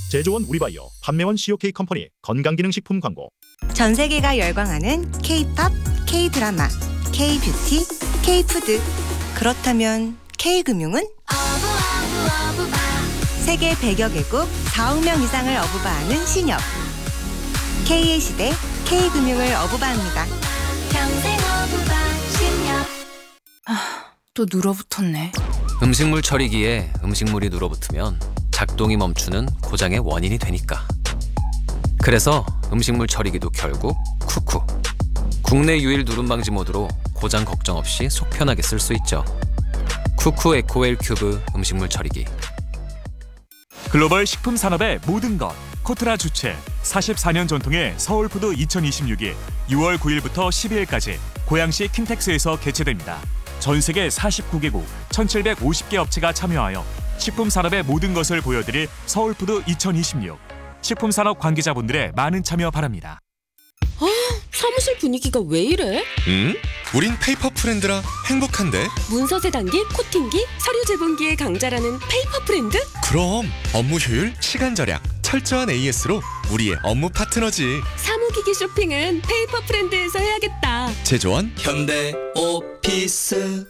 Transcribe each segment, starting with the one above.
제조원 우리바이오, 판매원 COK 컴퍼니 건강기능식품 광고. 전 세계가 열광하는 K-팝, K-드라마, K-뷰티, K-푸드. 그렇다면 K-금융은? 세계 100여 개국 4억 명 이상을 어부바하는 신협. K의 시대, K금융을 어부바합니다. 평생 어부바 신협. 또 눌어붙었네. 음식물 처리기에 음식물이 눌어붙으면 작동이 멈추는 고장의 원인이 되니까. 그래서 음식물 처리기도 결국 쿠쿠. 국내 유일 누름방지 모드로 고장 걱정 없이 속 편하게 쓸 수 있죠. 쿠쿠 에코웰 큐브 음식물 처리기. 글로벌 식품 산업의 모든 것. 코트라 주최 44년 전통의 서울푸드 2026이 6월 9일부터 12일까지 고양시 킨텍스에서 개최됩니다. 전 세계 49개국 1,750개 업체가 참여하여 식품 산업의 모든 것을 보여드릴 서울푸드 2026. 식품 산업 관계자분들의 많은 참여 바랍니다. 사무실 분위기가 왜 이래? 우린 페이퍼 프렌드라 행복한데? 문서 세단기, 코팅기, 서류 제본기의 강자라는 페이퍼 프렌드? 그럼 업무 효율, 시간 절약, 철저한 AS로 우리의 업무 파트너지. 사무기기 쇼핑은 페이퍼 프렌드에서 해야겠다. 제조원 현대 오피스.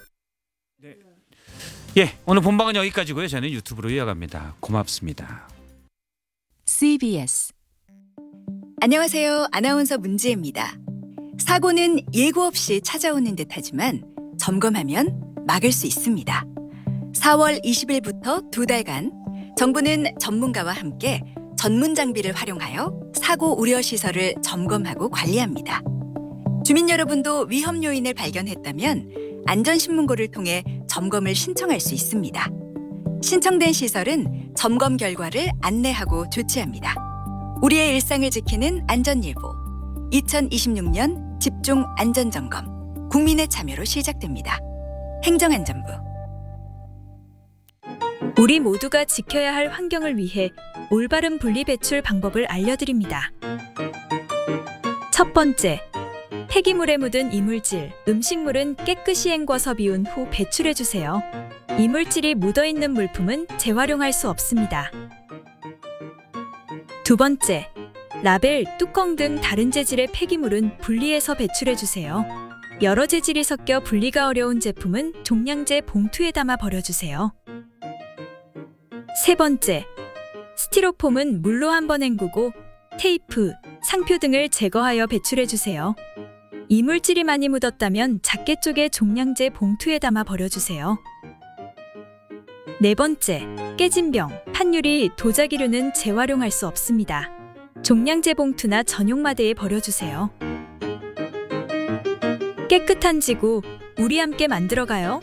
예, 오늘 본방은 여기까지고요. 저는 유튜브로 이어갑니다. 고맙습니다. CBS. 안녕하세요. 아나운서 문지혜입니다. 사고는 예고 없이 찾아오는 듯하지만 점검하면 막을 수 있습니다. 4월 20일부터 2달간 정부는 전문가와 함께 전문 장비를 활용하여 사고 우려 시설을 점검하고 관리합니다. 주민 여러분도 위험 요인을 발견했다면 안전신문고를 통해 점검을 신청할 수 있습니다. 신청된 시설은 점검 결과를 안내하고 조치합니다. 우리의 일상을 지키는 안전일보 2026년 집중 안전점검 국민의 참여로 시작됩니다. 행정안전부. 우리 모두가 지켜야 할 환경을 위해 올바른 분리배출 방법을 알려드립니다. 첫 번째, 폐기물에 묻은 이물질, 음식물은 깨끗이 헹궈서 비운 후 배출해주세요. 이물질이 묻어있는 물품은 재활용할 수 없습니다. 두 번째, 라벨, 뚜껑 등 다른 재질의 폐기물은 분리해서 배출해주세요. 여러 재질이 섞여 분리가 어려운 제품은 종량제 봉투에 담아 버려주세요. 세 번째, 스티로폼은 물로 한번 헹구고 테이프, 상표 등을 제거하여 배출해주세요. 이물질이 많이 묻었다면 작게 쪼개 종량제 봉투에 담아 버려주세요. 네 번째, 깨진 병, 판유리, 도자기류는 재활용할 수 없습니다. 종량제 봉투나 전용 마대에 버려주세요. 깨끗한 지구, 우리 함께 만들어가요.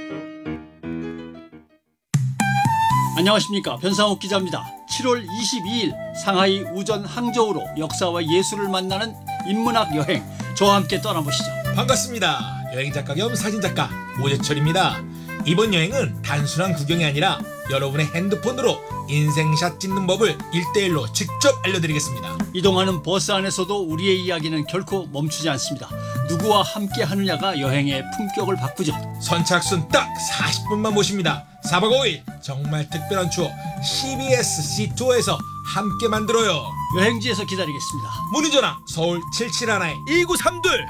안녕하십니까, 변상욱 기자입니다. 7월 22일 상하이 우전 항저우로 역사와 예술을 만나는 인문학 여행, 저와 함께 떠나보시죠. 반갑습니다. 여행작가 겸 사진작가 오재철입니다. 이번 여행은 단순한 구경이 아니라 여러분의 핸드폰으로 인생샷 찍는 법을 1대1로 직접 알려드리겠습니다. 이동하는 버스 안에서도 우리의 이야기는 결코 멈추지 않습니다. 누구와 함께 하느냐가 여행의 품격을 바꾸죠. 선착순 딱 40분만 모십니다. 4박 5일 정말 특별한 추억 CBS C2에서 함께 만들어요. 여행지에서 기다리겠습니다. 문의전화 서울 771-2932.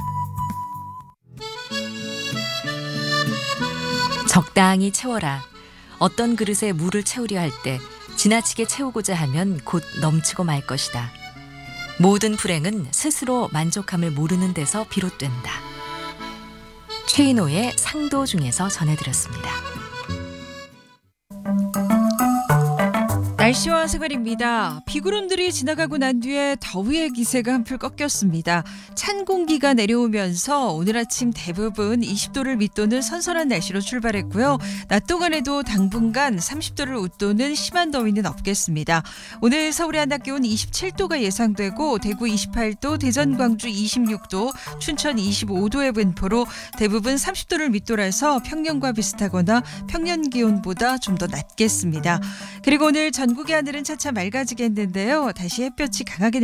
적당히 채워라. 어떤 그릇에 물을 채우려 할 때 지나치게 채우고자 하면 곧 넘치고 말 것이다. 모든 불행은 스스로 만족함을 모르는 데서 비롯된다. 최인호의 상도 중에서 전해드렸습니다. 날씨와 생활입니다. 비구름들이 지나가고 난 뒤에 더위의 기세가 한풀 꺾였습니다. 찬 공기가 내려오면서 오늘 아침 대부분 20도를 밑도는 선선한 날씨로 출발했고요. 낮 동안에도 당분간 30도를 웃도는 심한 더위는 없겠습니다. 오늘 서울의 한낮 기온 27도가 예상되고 대구 28도, 대전, 광주 26도, 춘천 25도의 분포로 대부분 30도를 밑돌아서 평년과 비슷하거나 평년 기온보다 좀 더 낮겠습니다. 그리고 오늘 전국의 하늘은 차차 맑아지겠는데요. 다시 햇볕이 강하게